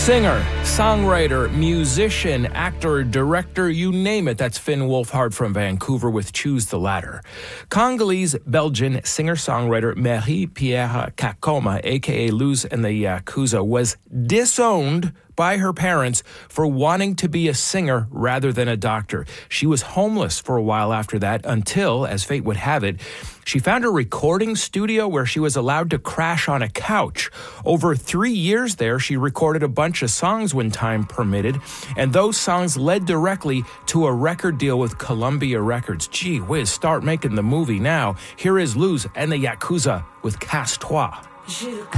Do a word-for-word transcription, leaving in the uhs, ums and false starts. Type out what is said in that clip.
Singer, songwriter, musician, actor, director, you name it. That's Finn Wolfhard from Vancouver with Choose the Latter. Congolese-Belgian singer-songwriter Marie-Pierre Kakoma, a k a. Luz and the Yakuza, was disowned by her parents for wanting to be a singer rather than a doctor. She was homeless for a while after that until, as fate would have it, she found a recording studio where she was allowed to crash on a couch. Over three years there, she recorded a bunch of songs when time permitted, and those songs led directly to a record deal with Columbia Records. Gee whiz, start making the movie now. Here is Luz and the Yakuza with Casse-Toi.